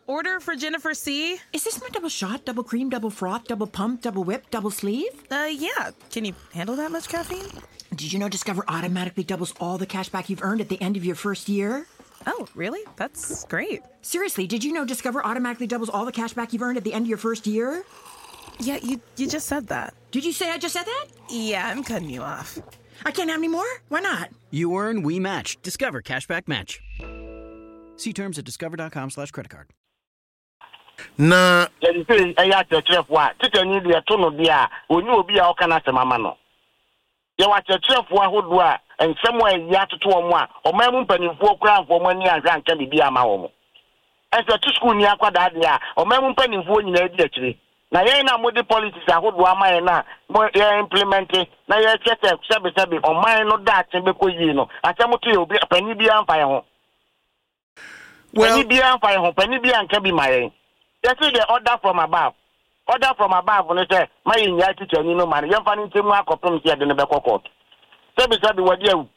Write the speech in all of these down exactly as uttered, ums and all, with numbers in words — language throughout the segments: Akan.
order for Jennifer C. Is this my double shot, double cream, double froth, double pump, double whip, double sleeve? Uh, yeah. Can you handle that much caffeine? Did you know Discover automatically doubles all the cash back you've earned at the end of your first year? Oh, really? That's great. Seriously, did you know Discover automatically doubles all the cash back you've earned at the end of your first year? Yeah, you, you just said that. Did you say I just said that? Yeah, I'm cutting you off. I can't have any more? Why not? You earn, we match. Discover Cashback Match. See terms at discover.com slash credit card. Na yɛde sɛ ɛyɛ akyerɛkyerɛfoɔ a titani deɛ to no deɛ a ɔni obi a ɔka n'asɛm ama no yɛwɔ akyerɛkyerɛfoɔ ahodoɔ a nsɛm a ɛyɛ atoto wɔn a ɔman mu mpanimfoɔ koraa mfoɔ mu ani ahwɛ anka biribi ama wɔn ɛsɛ to school ni akwadaa deɛ a ɔman mu mpanimfoɔ nyinaa di akyire na yɛn na mode policies ahodoɔ ama yɛn na mo yɛ implement na yɛkyɛ sɛ sɛbesɛbe ɔman no daakye bɛkɔ yie no asɛm to yɛ obi panyin bi amfa yɛn ho panyin bi amfa yɛn ho panyin bi anka bi ma yɛn. You see the order from above. Order from above when they say, my in teacher, you know, man, you're finding two more copies here than the back court. So, beside the word you.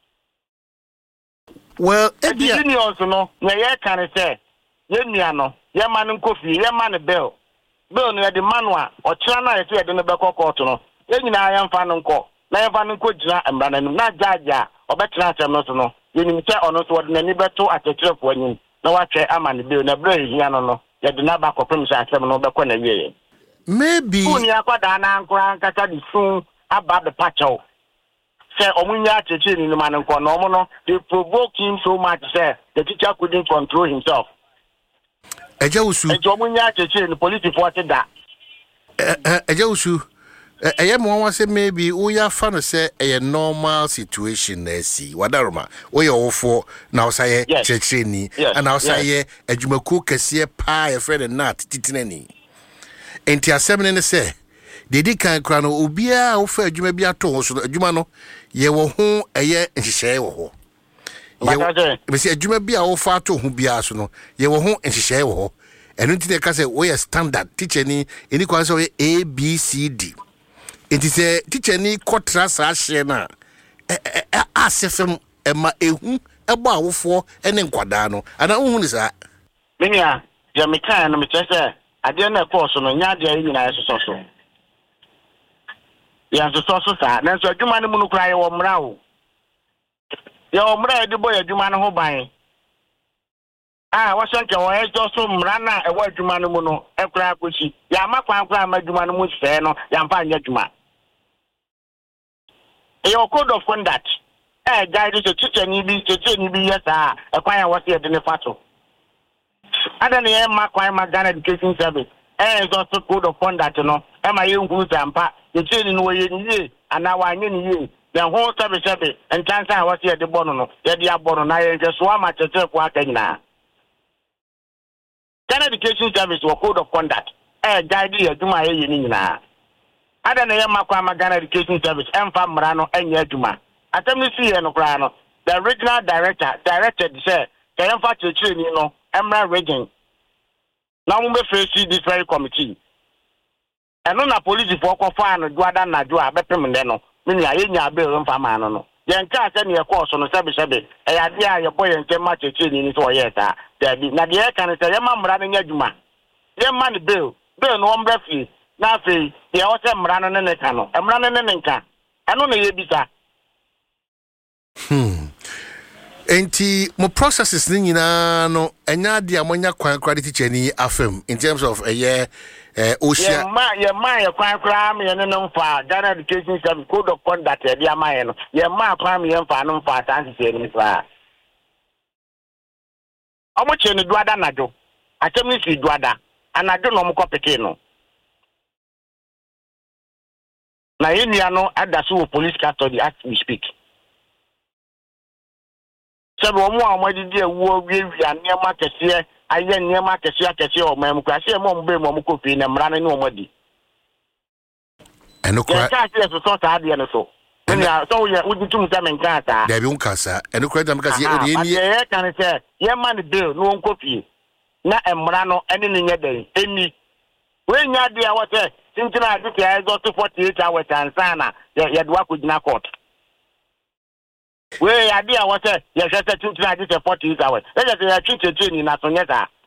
Well, if you also know, yeah, can I say, Yemiano, your man in coffee, your man a bill. Bill near the manua, or China is here than the back court. Then I am finding call. Now I'm finding good and running, not Jaja, or better answer, no, no. You need to on us what the neighbor to at the trip when you know what I'm on the bill, the brain, you know. You do not back up from Saturday, no back on a year. Maybe. When you are quite an uncle and Catadi soon about the patcho. Say, Omunya teaching in the man and Konomono, they provoke him so much, sir, the teacher couldn't control himself. A Josu, a Jomunya teaching the police reported that. A Josu, I am one say maybe we are fun say a normal situation. Let's see what Arma we all for now say Checheni and now say a Jumaku Cassia pie a friend and not Titineni. And Tia Seven say, they did can crown Ubia offer Jumabia to so Jumano, ye were home a year and she share ho. We say Jumabia or far to Hubiasuno, ye were home and she share ho. And until they can say we are standard teacher any any question A B C D. It is a teacher ni quatras ashena asefem ema ehu eba awofo ene nkwadano ana ohun isa menia je meka no me chese ade na course no nya ade yi na yeso so ya so so sa na so adwuma ne mu no kra ye wo mra wo ye wo mra de boy adwuma ne ho ban ah wo shanke wo e jo so mra na e wo adwuma ne mu no e kra akochi ya makwan kra ma adwuma ne mu se no ya mfa anya adwuma. Your code of conduct, eh, guide is a teacher, and you be teaching you yes, ah, a choir was here in the fato. I don't know, my choir, my Ghana education service, eh, is also code of conduct, you know, and my young who's and part, the children were in ye, and now I knew you, the whole service, and chance I was here at the bottom, the Diabono, I just swam at the self working now. Ghana education service or code of conduct, eh, guide you to my age now. I don't know my Ghana education service and Famrano and Yajuma. I tell me see no crano. The regional director directed said, can you fight you know, Emra Regan. Now we face this very committee. And on a police for Kofan, Guada Najua, Bepemendeno, meaning I in your bill and Famano. The entire send your course on the service. I idea your boy and ten much a chin in his way. There be Nadia can say, Yamam running Yajuma. Your money bill, bill no one breathless. Na fe ya wose mrano ne neka no mrano ne nka ano na ye bisa hmm enti mo processes ni nyina no enya de amonya kwan kra de teacher ni afem in terms of a year eh osia ye ma ye ma ye kwan kra me ne no mfa Ghana education service code of conduct e dia ma ye no ye ma kwan me ye mfa no mfa sanse ni fa omo che ni duada najo atem ni si duada anajo no mo kopeke no. Na yeniano adaso police custody as we speak. Sebe omo amadi ewu wi wi anema kese aye nema kese akese o mem kwase mo mbe mo mo kofi na mra ne omadi. Eno kwa ka se so so ta ade no so. Enya so ye uditum se men ka ta. Da bi unkasa eno kwa da mkasi e ni ye kan se ye man bill no kofi na emra no ene ne nya den eni we nya de a wote Sintina adike I got to forty-eight hours and sana ya dwa ko gina court. We idea what ya shata sintina adike forty-eight hours. Let us ya treat training na sonyeta.